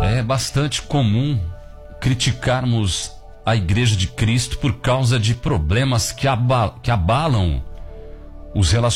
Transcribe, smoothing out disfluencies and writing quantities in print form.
É bastante comum criticarmos a Igreja de Cristo por causa de problemas que abalam os relacionamentos